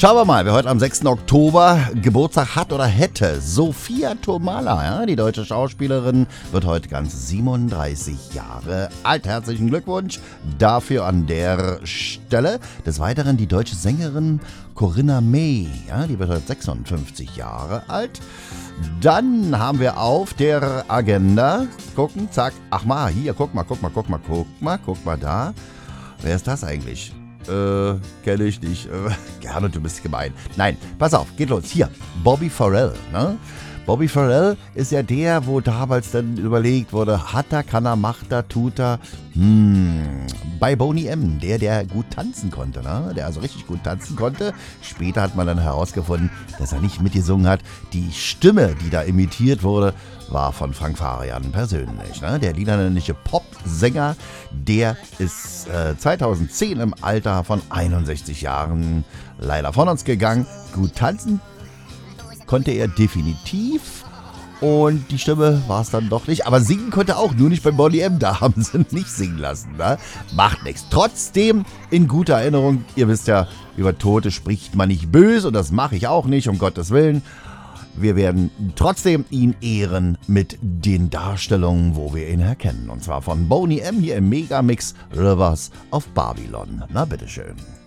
Schauen wir mal, wer heute am 6. Oktober Geburtstag hat oder hätte. Sophia Tomala, ja, die deutsche Schauspielerin, wird heute ganz 37 Jahre alt. Herzlichen Glückwunsch dafür an der Stelle. Des Weiteren die deutsche Sängerin Corinna May, ja, die wird heute 56 Jahre alt. Dann haben wir auf der Agenda, gucken, zack, ach mal, hier, guck mal da. Wer ist das eigentlich? Kenne ich nicht. Gerne, du bist gemein. Nein, pass auf, geht los. Hier, Bobby Farrell, ne? Bobby Farrell ist ja der, wo damals dann überlegt wurde, hat er, kann er, macht er, tut er. Bei Boney M., der gut tanzen konnte, ne? Der also richtig gut tanzen konnte. Später hat man dann herausgefunden, dass er nicht mitgesungen hat. Die Stimme, die da imitiert wurde, war von Frank Farian persönlich, ne? Der niederländische Popsänger, der ist 2010 im Alter von 61 Jahren leider von uns gegangen. Gut tanzen konnte er definitiv und die Stimme war es dann doch nicht. Aber singen konnte er auch, nur nicht beim Boney M. Da haben sie ihn nicht singen lassen. Ne? Macht nichts. Trotzdem in guter Erinnerung, ihr wisst ja, über Tote spricht man nicht böse und das mache ich auch nicht, um Gottes Willen. Wir werden trotzdem ihn ehren mit den Darstellungen, wo wir ihn erkennen. Und zwar von Boney M. hier im Megamix Rivers of Babylon. Na, bitteschön.